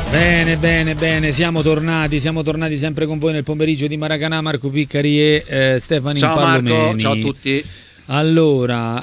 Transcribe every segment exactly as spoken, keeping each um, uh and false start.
Bene, bene, bene, siamo tornati, siamo tornati sempre con voi nel pomeriggio di Maracanã, Marco Piccari e eh, Stefano Ciao Impallomeni. Marco, ciao a tutti. Allora,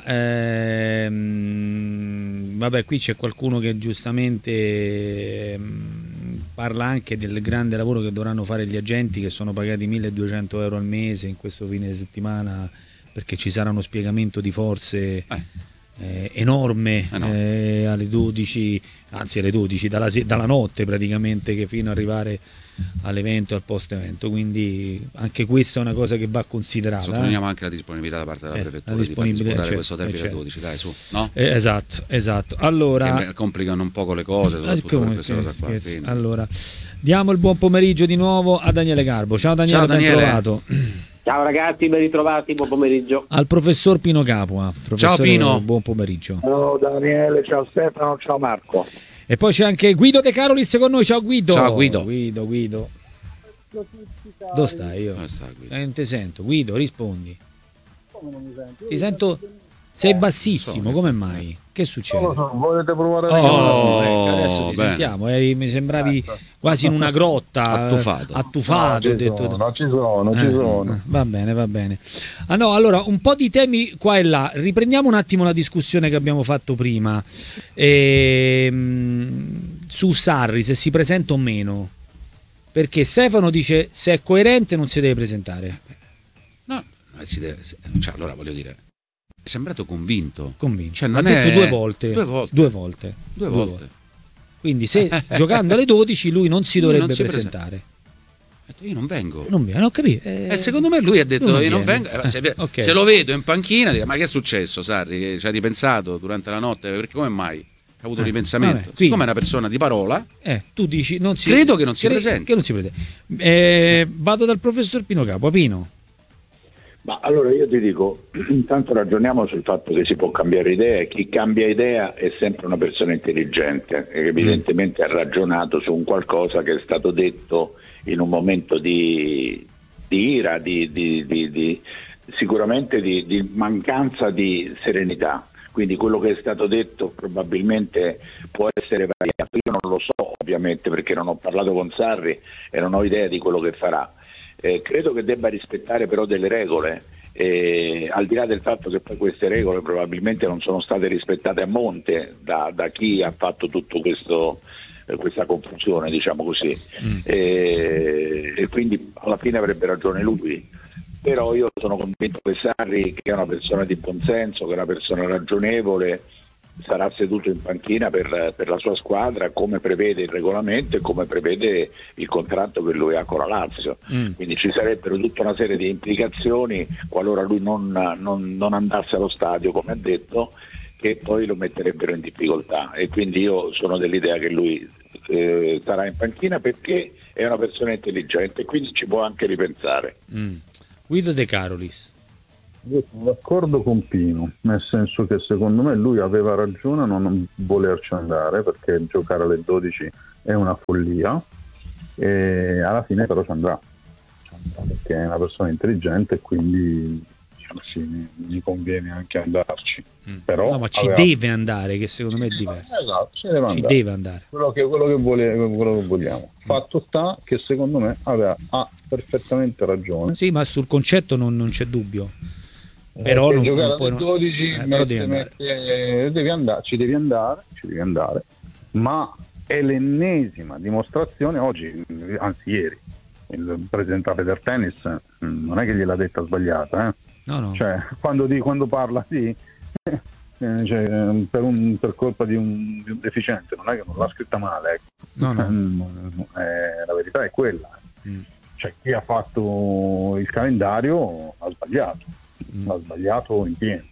ehm, vabbè, qui c'è qualcuno che giustamente ehm, parla anche del grande lavoro che dovranno fare gli agenti, che sono pagati milleduecento euro al mese in questo fine settimana, perché ci sarà uno spiegamento di forze Eh. eh, enorme Eh no. eh, alle dodici, anzi alle dodici, dalla, se- dalla notte praticamente, che fino ad arrivare all'evento e al post evento, quindi anche questa è una cosa che va considerata. Sottolineiamo eh. anche la disponibilità da parte della Eh, prefettura la di far disponibilità, disputare certo, questo derby eh, alle certo. dodici, dai, su, no? Eh, esatto, esatto. Allora, Che complicano un poco le cose, soprattutto per questa cosa qua. scherzi. quindi. Allora, diamo il buon pomeriggio di nuovo a Daniele Garbo. Ciao Daniele, Ciao, ben Daniele. trovato. Ciao ragazzi, ben ritrovati, buon pomeriggio. Al professor Pino Capua. Professore, Ciao, Pino. buon pomeriggio. Ciao Daniele, ciao Stefano, ciao Marco. E poi c'è anche Guido De Carolis con noi. Ciao Guido. Ciao, Guido. Guido, Guido. Dove stai io? Dove sta, Guido? Eh, non ti sento. Guido, rispondi. Come non mi sento? Ti sento. Sei bassissimo, come mai? Che succede? Non lo so, volete provare Oh, a Oh, ecco, adesso ti bene. sentiamo. eh, mi sembravi quasi in una grotta. Attufato. eh, Attufato. No, ho ci detto. sono, ci sono, ci Eh, sono. Va bene, va bene. Ah no, allora un po' di temi qua e là. Riprendiamo un attimo la discussione che abbiamo fatto prima ehm, su Sarri, se si presenta o meno. Perché Stefano dice se è coerente non si deve presentare. No, eh, si deve, si- cioè, allora voglio dire, è sembrato convinto. Convinto. Cioè, Ha non detto è- due volte. Due volte. Due volte. Due volte. Quindi se giocando alle dodici lui non si Lui dovrebbe non si presentare. Ha detto, io non vengo. Non viene, ho capito. Eh, Eh, secondo me lui ha detto lui non io non viene. vengo. Eh, se, Eh, ok. se lo vedo in panchina, dico, ma che è successo, Sarri? Che ci ha ripensato durante la notte? Perché come mai? Ha avuto Eh, ripensamento. vabbè, quindi- Siccome è una persona di parola, Eh, tu dici non si Credo che non si cre- presenti. che non si presenti. Eh, vado dal professor Pino Capua. Pino. Ma allora io ti dico, intanto ragioniamo sul fatto che si può cambiare idea e chi cambia idea è sempre una persona intelligente e evidentemente ha ragionato su un qualcosa che è stato detto in un momento di, di ira, di, di, di, di- sicuramente di, di mancanza di serenità. Quindi quello che è stato detto probabilmente può essere variato. Io non lo so ovviamente perché non ho parlato con Sarri e non ho idea di quello che farà. Eh, credo che debba rispettare però delle regole, eh, al di là del fatto che poi queste regole probabilmente non sono state rispettate a monte da, da chi ha fatto tutto questo, eh, questa confusione, diciamo così, Mm. eh, e quindi alla fine avrebbe ragione lui. Però io sono convinto che Sarri, che è una persona di buonsenso, che è una persona ragionevole, sarà seduto in panchina per, per la sua squadra come prevede il regolamento e come prevede il contratto che lui ha con la Lazio. Mm. Quindi ci sarebbero tutta una serie di implicazioni qualora lui non, non- non andasse allo stadio, come ha detto, che poi lo metterebbero in difficoltà. E quindi io sono dell'idea che lui eh, sarà in panchina perché è una persona intelligente e quindi ci può anche ripensare. Mm. Guido De Carolis. Io sono d'accordo con Pino, nel senso che secondo me lui aveva ragione a non volerci andare perché giocare alle dodici è una follia e alla fine però ci andrà, ci andrà perché è una persona intelligente e quindi diciamo, sì, gli conviene anche andarci. Mm. Però no, ma ci aveva- deve andare, che secondo me è diverso. Esatto, ci deve Ci andare. deve andare. Quello che, quello che vuole- quello che vogliamo. Fatto sta che secondo me aveva ha perfettamente ragione. Sì, ma sul concetto non, non c'è dubbio. Però Perché non, giocare non puoi alle non- dodici eh, però mette- devi andare. mette- devi andare, ci devi andare, ci devi andare, ma è l'ennesima dimostrazione oggi, anzi ieri, il presidente della Federtennis mm, non è che gliel'ha detta sbagliata, eh? No, no. Cioè quando, di, quando parla sì, eh, cioè, per, un, per colpa di un, di un deficiente, non è che non l'ha scritta male, ecco. No, no. Eh, la verità è quella. Mm. Cioè chi ha fatto il calendario ha sbagliato, Mm. ha sbagliato in pieno.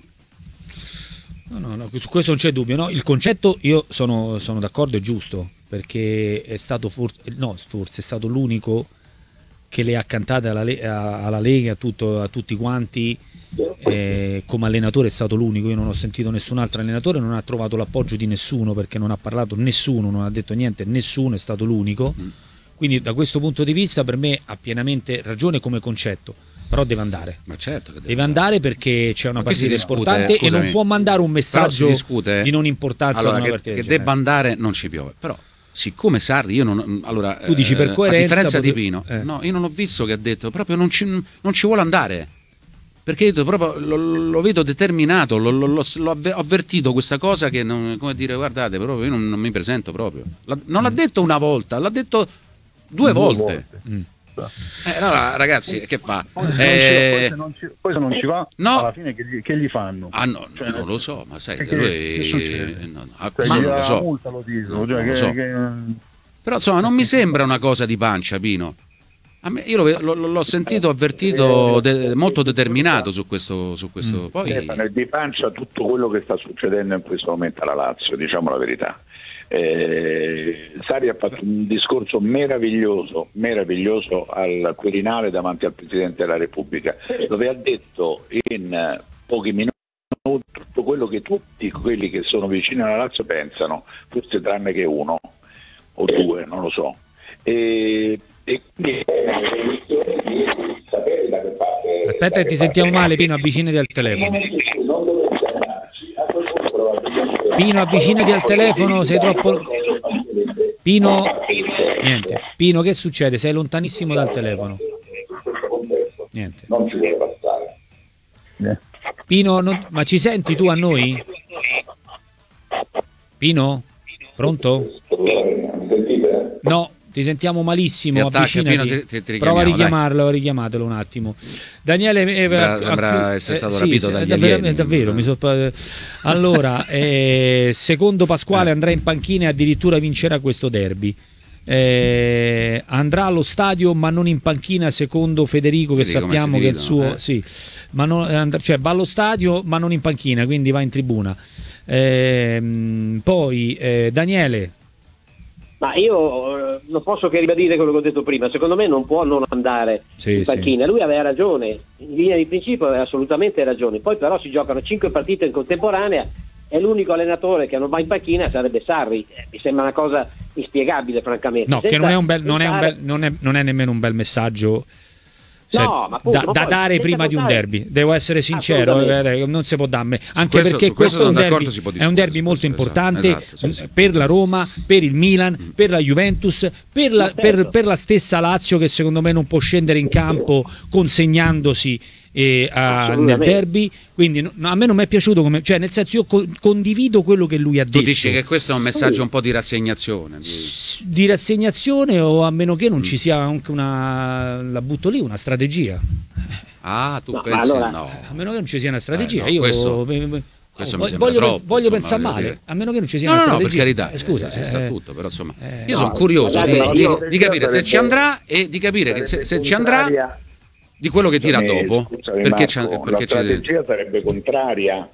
No, no, no, su questo non c'è dubbio. No? Il concetto io sono, sono d'accordo, è giusto, perché è stato for- no, forse è stato l'unico che le ha cantate alla, Le- a- alla Lega, a, tutto- a tutti quanti, eh, come allenatore è stato l'unico. Io non ho sentito nessun altro allenatore, non ha trovato l'appoggio di nessuno perché non ha parlato nessuno, non ha detto niente, nessuno, è stato l'unico. Mm. Quindi da questo punto di vista per me ha pienamente ragione come concetto, però deve andare. ma certo che deve, Deve andare perché c'è una Ma qui si partita discute, importante e scusami, non può mandare un Però si messaggio discute di non importanza allora, a una che, partita che del genere. debba andare non ci piove, però siccome Sarri, io non allora tu dici per eh, coerenza, a differenza potre... di Pino, eh. no, io non ho visto che ha detto proprio non ci, non ci vuole andare. Perché io proprio lo, lo vedo determinato, lo, lo, lo, l'ho avvertito questa cosa che non, come dire, guardate, proprio io non, non mi presento proprio. La, non l'ha detto una volta, l'ha detto due, due volte. volte. Mm. Eh, allora, ragazzi, che fa? Poi se, eh... non, ci, poi se non ci va, no. alla fine che gli, che gli fanno? Ah no, cioè, non lo so, ma sai, che, lui che no, no, cioè, ma non lo so. Multa, lo dico, no, cioè, non che, lo so. Che... Però insomma non mi sembra una cosa di pancia, Pino. A me, io lo, lo, l'ho sentito avvertito de, molto determinato su questo, su questo. Poi... Stefano, è di pancia tutto quello che sta succedendo in questo momento alla Lazio, diciamo la verità. Eh, Sarri ha fatto un discorso meraviglioso, meraviglioso al Quirinale davanti al Presidente della Repubblica, dove ha detto in pochi minuti tutto quello che tutti quelli che sono vicini alla Lazio pensano, forse tranne che uno o due, non lo so. E, e quindi aspetta che ti sentiamo male, Pino, avvicinati al telefono. Pino, avvicinati al telefono, sei troppo... Pino, niente. Pino, che succede? Sei lontanissimo dal telefono. Niente. Non ci vuole passare. Pino, non... ma ci senti tu a noi? Pino? Pronto? No. Ti sentiamo malissimo, ti avvicinati. Pino, ti, ti prova a richiamarlo, dai. richiamatelo un attimo. Daniele eh, sembra, sembra essere stato eh, rapito sì, dagli davvero, alieni. davvero mi so... Allora, eh, secondo Pasquale andrà in panchina e addirittura vincerà questo derby. Eh, andrà allo stadio ma non in panchina, secondo Federico, che Vedi sappiamo che è il suo... Eh. Sì, ma non, and- cioè va allo stadio ma non in panchina, quindi va in tribuna. Eh, poi eh, Daniele... Ma io eh, non posso che ribadire quello che ho detto prima, secondo me non può non andare sì, in panchina, sì. Lui aveva ragione, in linea di principio aveva assolutamente ragione, poi però si giocano cinque partite in contemporanea e l'unico allenatore che non va in panchina sarebbe Sarri, eh, mi sembra una cosa inspiegabile francamente. No, senza, che non è, un bel, non, è un bel, non, è, non è nemmeno un bel messaggio. Cioè, no, ma appunto, da, ma da poi, dare prima di un derby, devo essere sincero, eh, non si può darmi, anche questo, perché questo, questo è, un derby, è un derby molto importante, esatto, sì, sì. per la Roma, per il Milan, mm. per la Juventus, per la, per, per la stessa Lazio, che secondo me non può scendere in campo consegnandosi eh, a, nel derby, quindi no, a me non mi è piaciuto come, cioè nel senso io co- condivido quello che lui ha detto. Tu dici che questo è un messaggio un po' di rassegnazione, di, di rassegnazione, o a meno che non mm. ci sia anche una, la butto lì, una strategia. Ah, tu no, pensi allora, no. A meno che non ci sia una strategia, eh, no, io questo, me, questo voglio, mi voglio, troppo, voglio insomma, pensare male, dire. a meno che non ci sia no, una no, strategia. no, per carità, eh, scusa, si eh, sa tutto, però insomma, eh, io no, sono curioso magari, di, no, di, io, di capire se ci andrà e di capire che se, se ci andrà di quello che tira dopo, scusami, perché, Marco, perché la strategia c'è... sarebbe contraria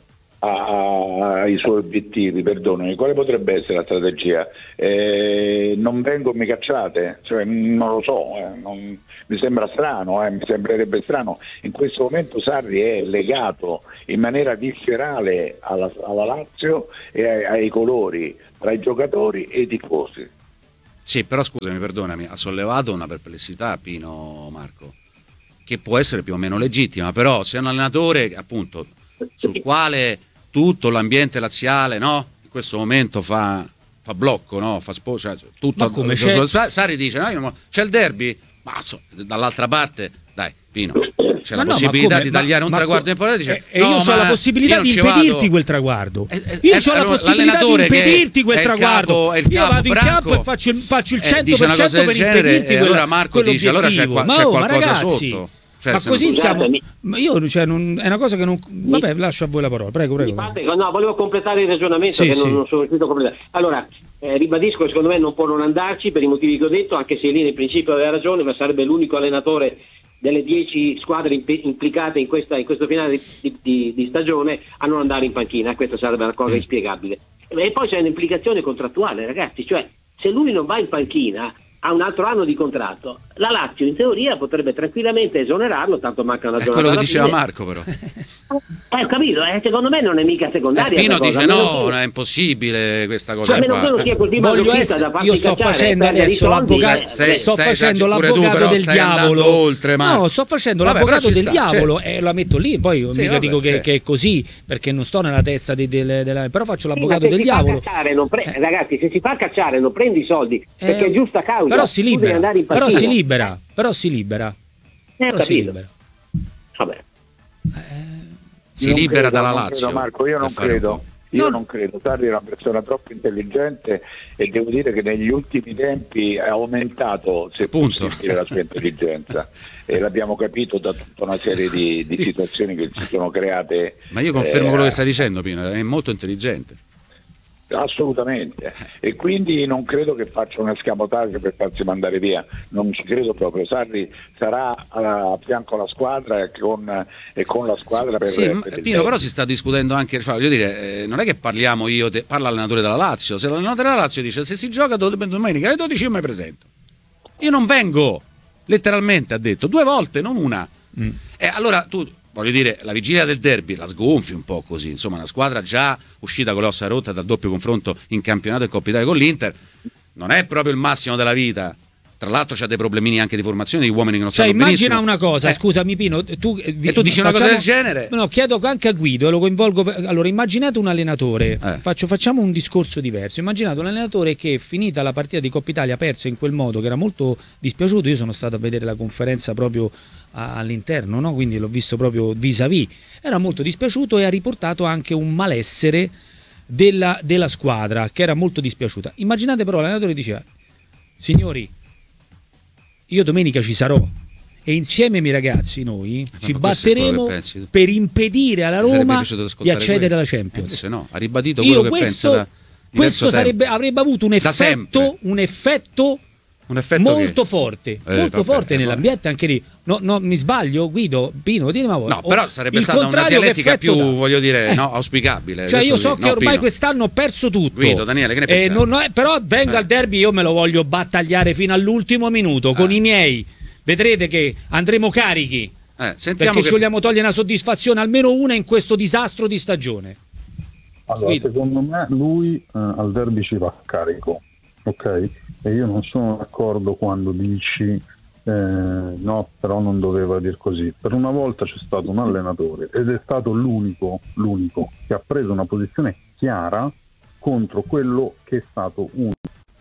ai suoi obiettivi, perdonami, quale potrebbe essere la strategia? Eh, non vengo mi cacciate, cioè, non lo so, eh, non, mi sembra strano, eh, mi sembrerebbe strano. In questo momento Sarri è legato in maniera viscerale alla, alla Lazio e ai, ai colori tra i giocatori e i tifosi. Sì, però scusami, perdonami, ha sollevato una perplessità Pino, Marco, che può essere più o meno legittima, però se è un allenatore appunto sul quale tutto l'ambiente laziale, no, in questo momento fa, fa blocco, no, fa spo- cioè, tutto ma come c'è... c'è... Sarri dice no, non... c'è il derby, ma so, dall'altra parte dai Pino, c'è ma la no, possibilità come, di tagliare un ma, traguardo ma, importante, dice, e no, io ho la possibilità di impedirti vado... quel traguardo, eh, eh, io eh, ho la possibilità di impedirti quel traguardo, capo, io vado in branco, campo e faccio il, faccio il eh, cento dice per cento una cosa del per genere, impedirti e quella, allora Marco dice allora c'è, qua, ma c'è oh, qualcosa ma ragazzi, sotto. Cioè, ma così siamo, Scusatemi. ma io cioè, non, è una cosa che non, vabbè, lascio a voi la parola, prego, prego. Fate, no, volevo completare il ragionamento, sì, che sì. non, non sono riuscito a completare. Allora, eh, ribadisco che secondo me non può non andarci per i motivi che ho detto, anche se lì nel principio aveva ragione, ma sarebbe l'unico allenatore delle dieci squadre imp- implicate in, questa, in questo finale di, di, di stagione a non andare in panchina. Questa sarebbe una cosa inspiegabile. E poi c'è un'implicazione contrattuale, ragazzi, cioè se lui non va in panchina ha un altro anno di contratto. La Lazio in teoria potrebbe tranquillamente esonerarlo, tanto manca una È giornata. quello che alla diceva fine. Marco, però. Eh, ho capito, eh, secondo me non è mica Eh, secondaria. Pino questa dice cosa. no, Almeno è impossibile questa tu- cosa cioè, almeno qua. tu non sia così Voglio masochista essere- da farti io sto cacciare, facendo perdere i adesso soldi, l'avvocato, eh, Sei- sto stai facendo esager- pure tu, l'avvocato però del stai andando diavolo. oltre, Marco. No, sto facendo Vabbè, l'avvocato però ci del sta, diavolo certo. e la metto lì, poi Sì, mica vabbè, dico che, certo. che è così, perché non sto nella testa di- del- della, però faccio Sì, ma l'avvocato se del si diavolo. Fa cacciare, non pre- Eh. Ragazzi, se si fa cacciare non prendi i soldi, perché Eh, è giusta causa. Però si tu devi libera, andare in però partita. si libera, però si libera. Eh, ho Però si capito. libera. Vabbè. Si Non libera credo, dalla non Lazio. credo, Marco, io per non fare un credo. po'. Io No. non credo, Sarri è una persona troppo intelligente e devo dire che negli ultimi tempi ha aumentato, se Appunto. possibile, la sua intelligenza e l'abbiamo capito da tutta una serie di, di situazioni che si sono create. Ma io confermo eh, quello che stai dicendo, Pino, è molto intelligente. Assolutamente, e quindi non credo che faccia un escamotage per farsi mandare via, non ci credo proprio. Sarri sarà a fianco alla squadra e con, e con la squadra per, Sì, ma, per il Pino, derby. però si sta discutendo anche, cioè, voglio dire, eh, non è che parliamo io, te, parla l'allenatore della Lazio, se l'allenatore della Lazio dice se si gioca do- domenica alle dodici io mi presento, io non vengo, letteralmente ha detto, due volte, non una. Mm. E allora tu, voglio dire, la vigilia del derby la sgonfi un po' così, insomma una squadra già uscita con le ossa rotte dal doppio confronto in campionato e Coppa Italia con l'Inter, non è proprio il massimo della vita. Tra l'altro c'ha dei problemini anche di formazione di uomini che non Cioè, stanno immagina benissimo. una cosa, Eh, scusami Pino, tu, eh, vi- E tu dici una cosa del genere? No, chiedo anche a Guido, e lo coinvolgo. per- Allora, immaginate un allenatore, Eh. faccio, facciamo un discorso diverso. Immaginate un allenatore che, finita la partita di Coppa Italia, perso in quel modo, che era molto dispiaciuto. Io sono stato a vedere la conferenza proprio a- all'interno, no? Quindi l'ho visto proprio vis-à-vis. Era molto dispiaciuto e ha riportato anche un malessere della, della squadra, che era molto dispiaciuta. Immaginate però l'allenatore diceva: signori, io domenica ci sarò e insieme ai miei ragazzi noi ci ma questo è quello batteremo che pensi tu. per impedire alla Ti sarebbe Roma piaciuto di ascoltare accedere quello? alla Eh, Champions. invece no, ha ribadito Io quello che questo, pensa da diverso questo tempo. sarebbe, avrebbe avuto un Da sempre. effetto, un effetto Un effetto molto che- forte, Eh, molto vabbè, forte eh, nell'ambiente anche lì. No, no, mi sbaglio, Guido, Pino, dimmi una volta. No, però sarebbe Il stata una contrario, che dialettica effetto più, dà? voglio dire, Eh. no, auspicabile. Cioè io Adesso so sì. che No, ormai Pino. quest'anno ho perso tutto. Guido, Daniele, che ne Eh, pensi? non ho- però venga Eh. al derby, io me lo voglio battagliare fino all'ultimo minuto con Eh. i miei. Vedrete che andremo carichi. Eh, sentiamo Perché che... ci vogliamo togliere una soddisfazione, almeno una, in questo disastro di stagione. Allora, Guido. secondo me lui eh, al derby ci va carico, ok? E io non sono d'accordo quando dici eh, no, però non doveva dir così. Per una volta c'è stato un allenatore ed è stato l'unico, l'unico che ha preso una posizione chiara contro quello che è stato un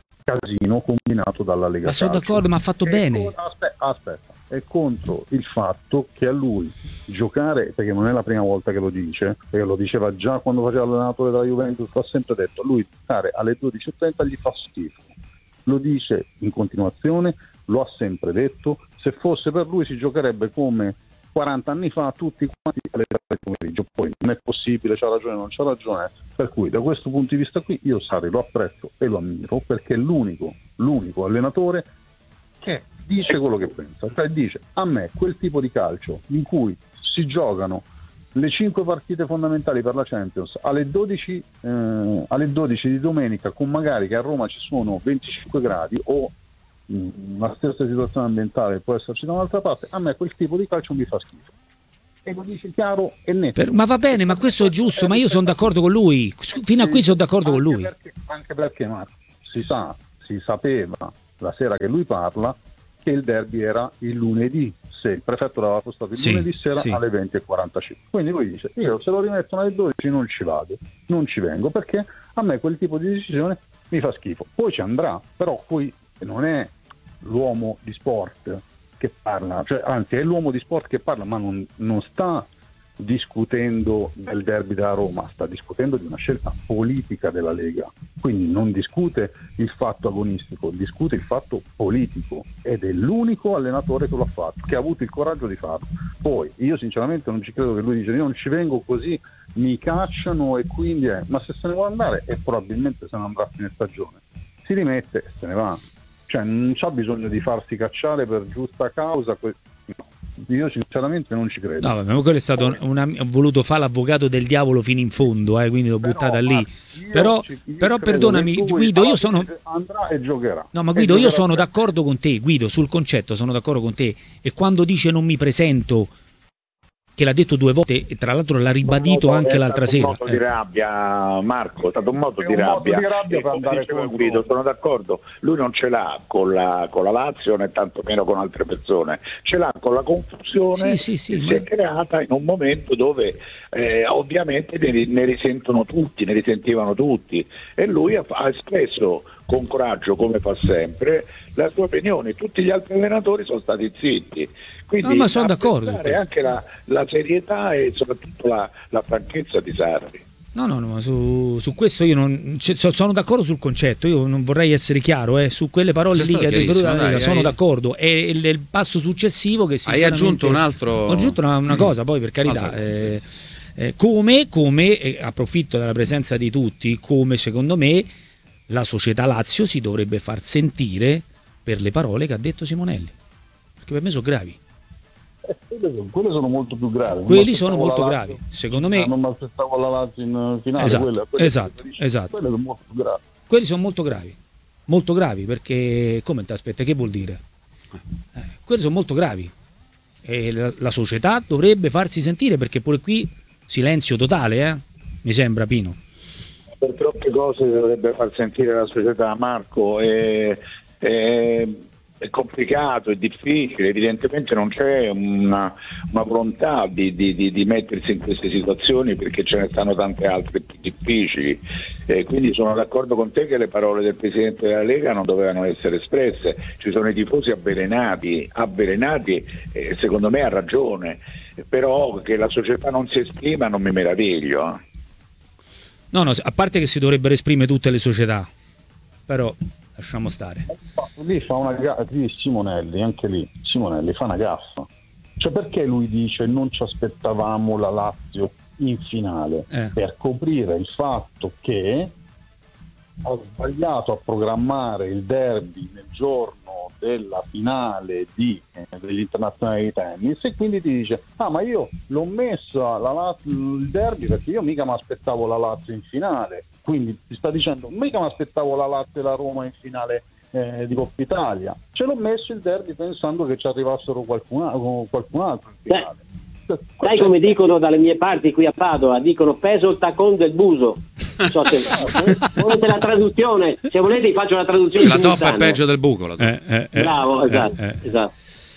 casino combinato dalla Lega Ma sono Calcio. d'accordo, ma ha fatto E bene. con- aspetta, aspetta, è contro il fatto che a lui giocare, perché non è la prima volta che lo dice, perché lo diceva già quando faceva l'allenatore della Juventus, l'ha sempre detto, a lui giocare alle dodici e trenta gli fa schifo. Lo dice in continuazione, lo ha sempre detto, se fosse per lui si giocherebbe come quaranta anni fa tutti quanti alle tre del pomeriggio, poi non è possibile, c'ha ragione, non c'ha ragione, per cui da questo punto di vista qui io Sarri lo apprezzo e lo ammiro perché è l'unico, l'unico allenatore che dice quello che pensa, cioè dice a me quel tipo di calcio in cui si giocano le cinque partite fondamentali per la Champions alle dodici, eh, alle dodici di domenica, con magari che a Roma ci sono venticinque gradi o mh, la stessa situazione ambientale può esserci da un'altra parte, a me quel tipo di calcio mi fa schifo e lo dice chiaro e netto. Per- ma va bene, ma questo è giusto, ma io sono d'accordo con lui. Fino a qui sono d'accordo con Anche lui. perché, anche perché Marco, si sa, si sapeva la sera che lui parla che il derby era il lunedì, se il prefetto l'aveva postato il Sì, lunedì sera sì. alle venti e quarantacinque. Quindi lui dice, io se lo rimettono alle dodici non ci vado, non ci vengo, perché a me quel tipo di decisione mi fa schifo. Poi ci andrà, però qui non è l'uomo di sport che parla, cioè anzi è l'uomo di sport che parla, ma non, non sta discutendo del derby della Roma, sta discutendo di una scelta politica della Lega, quindi non discute il fatto agonistico, discute il fatto politico ed è l'unico allenatore che lo ha fatto, che ha avuto il coraggio di farlo. Poi io sinceramente non ci credo che lui dice io non ci vengo così mi cacciano e quindi è, ma se se ne vuole andare e probabilmente se ne andrà a fine stagione, si rimette e se ne va, cioè non c'ha bisogno di farsi cacciare per giusta causa, que- no. io sinceramente non ci credo. No, vabbè, ma quello è stato un, ho voluto fare l'avvocato del diavolo fino in fondo, eh, quindi l'ho Però, buttata lì. io Però, ci- io però credo perdonami, che lui Guido, io alla sono... fine andrà e giocherà. No, ma E Guido, io giocherà sono bene. d'accordo con te, Guido, sul concetto sono d'accordo con te. E quando dice non mi presento, che l'ha detto due volte, e tra l'altro l'ha ribadito Un modo- anche è l'altra stato sera. un modo di eh. rabbia, Marco, è stato un modo È di un modo rabbia. di rabbia E per come andare diceva contro. Guido, sono d'accordo, lui non ce l'ha con la, con la Lazio né tantomeno con altre persone, ce l'ha con la confusione Sì, sì, sì, che ma- si è creata in un momento dove eh, ovviamente ne, ne risentono tutti, ne risentivano tutti, e lui ha, ha espresso con coraggio, come fa sempre, la sua opinione. Tutti gli altri allenatori sono stati zitti. Quindi No, ma sono da d'accordo apprezzare con anche la, la serietà e soprattutto la, la franchezza di Sarri. No, no, no, ma su, su questo io non cioè, so- sono d'accordo sul concetto, io non vorrei essere chiaro, eh, su quelle parole Sei lì che stato ha riferito la chiarissimo, Lega, dai, sono hai- d'accordo. È il, il passo successivo che Hai sinceramente... aggiunto un altro... Ho aggiunto una, una cosa, poi per carità, Altro. eh, eh, come, come eh, approfitto della presenza di tutti, come secondo me la società Lazio si dovrebbe far sentire per le parole che ha detto Simonelli, perché per me sono gravi. Eh, quelle, sono, quelle sono molto più gravi. Non Quelli mi sono aspettavo molto la Lazio- gravi, secondo me. Ah, non mi aspettavo la Lazio in finale. Esatto, quelle, quelle esatto, che dici, esatto. Quelle sono molto più gravi. Quelli sono molto gravi, molto gravi, perché come ti aspetta, che vuol dire? Eh, quelli sono molto gravi e la, la società dovrebbe farsi sentire, perché pure qui silenzio totale, eh? Mi sembra, Pino. Per troppe cose dovrebbe far sentire la società, Marco, è, è, è complicato, è difficile, evidentemente non c'è una, una volontà di, di, di, di mettersi in queste situazioni, perché ce ne stanno tante altre più difficili. Eh, quindi sono d'accordo con te che le parole del Presidente della Lega non dovevano essere espresse. Ci sono i tifosi avvelenati, avvelenati eh, secondo me ha ragione, però che la società non si esprima non mi meraviglio. eh. No, no, a parte che si dovrebbero esprimere tutte le società, però lasciamo stare. Ma lì fa una gaffa, Simonelli, anche lì, Simonelli fa una gaffa. Cioè, perché lui dice non ci aspettavamo la Lazio in finale? Eh. Per coprire il fatto che ha sbagliato a programmare il derby nel giorno della finale di, eh, degli internazionali di tennis, e quindi ti dice ah ma io l'ho messa la Lazio, il derby perché io mica mi aspettavo la Lazio in finale, quindi ti sta dicendo mica mi aspettavo la Lazio e la Roma in finale eh, di Coppa Italia, ce l'ho messo il derby pensando che ci arrivassero qualcun, qualcun altro in finale. Sai come dicono dalle mie parti qui a Padova? Dicono peso il tacon del buso. Non so se volete la traduzione, se volete vi faccio la traduzione. Se la toppa è simultanea. peggio del buco. La toppa. Eh, eh, eh, Bravo, esatto, eh, eh. esatto.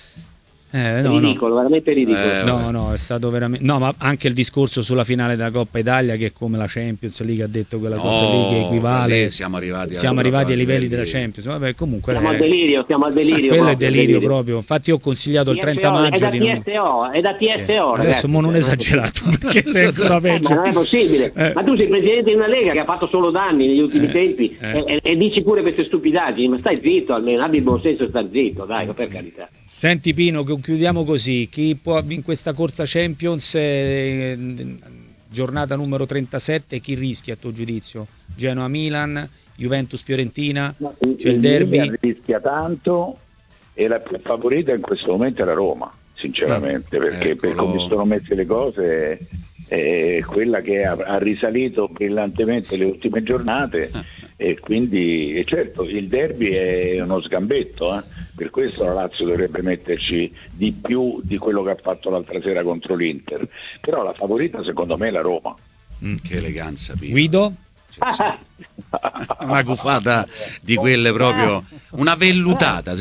Eh, no, no. Ridicolo, veramente ridicolo. Eh, No, vabbè. no, è stato veramente. No, ma anche il discorso sulla finale della Coppa Italia, che è come la Champions League, ha detto quella cosa lì che No, equivale. lì siamo arrivati, Siamo a- arrivati ai livelli livelli- della Champions. Vabbè, comunque. Siamo eh, al delirio, siamo al delirio. quello è proprio, delirio proprio. Infatti, io ho consigliato il T S O, trenta maggio è da di non. T S O, è da T S O, Sì. ragazzi. Adesso mo non Cioè, esagerato, perché sei ancora Eh, peggio. ma non è possibile. Eh. Ma tu sei presidente di una Lega che ha fatto solo danni negli ultimi Eh, tempi eh. E, e dici pure queste stupidaggini, ma stai zitto almeno, abbi il buon senso e sta zitto, dai, per carità. Senti Pino, che chiudiamo così. Chi può in questa corsa Champions, eh, giornata numero trentasette, chi rischia a tuo giudizio? Genoa-Milan, Juventus-Fiorentina, c'è il derby? Milan rischia tanto e la più favorita in questo momento è la Roma, sinceramente, perché per Eccolo. come sono messe le cose è quella che ha, ha risalito brillantemente le ultime giornate, e quindi e certo il derby è uno sgambetto, eh? Per questo la Lazio dovrebbe metterci di più di quello che ha fatto l'altra sera contro l'Inter, però la favorita secondo me è la Roma. Mm, che eleganza, Pino. Guido? Una gufata di quelle proprio, una vellutata.